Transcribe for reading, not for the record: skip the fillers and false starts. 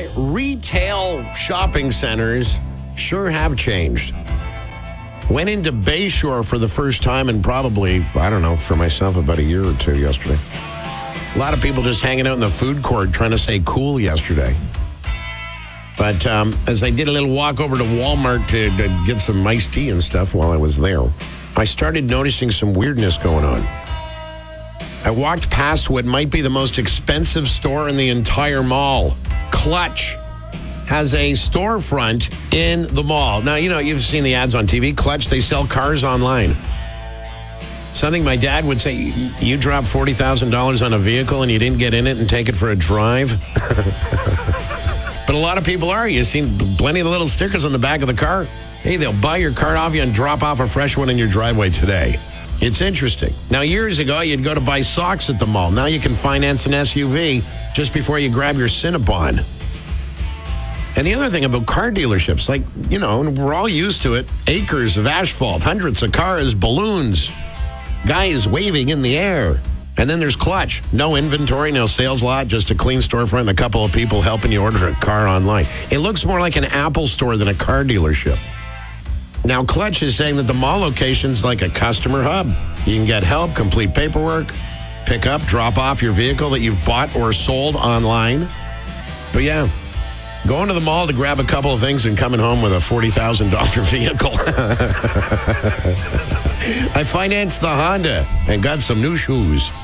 boy, retail shopping centers sure have changed. Went into Bayshore for the first time in probably, I don't know, for myself, about a year or two yesterday. A lot of people just hanging out in the food court trying to stay cool yesterday. But as I did a little walk over to Walmart to get some iced tea and stuff while I was there, I started noticing some weirdness going on. I walked past what might be the most expensive store in the entire mall. Clutch has a storefront in the mall. Now, you know, you've seen the ads on TV. Clutch, they sell cars online. Something my dad would say, you dropped $40,000 on a vehicle and you didn't get in it and take it for a drive? But a lot of people are. You've seen plenty of the little stickers on the back of the car. Hey, they'll buy your car off you and drop off a fresh one in your driveway today. It's interesting. Now, years ago, you'd go to buy socks at the mall. Now you can finance an SUV just before you grab your Cinnabon. And the other thing about car dealerships, like, you know, we're all used to it. Acres of asphalt, hundreds of cars, balloons, guys waving in the air. And then there's Clutch. No inventory, no sales lot, just a clean storefront and a couple of people helping you order a car online. It looks more like an Apple store than a car dealership. Now, Clutch is saying that the mall location's like a customer hub. You can get help, complete paperwork, pick up, drop off your vehicle that you've bought or sold online. But yeah, going to the mall to grab a couple of things and coming home with a $40,000 vehicle. I financed the Honda and got some new shoes.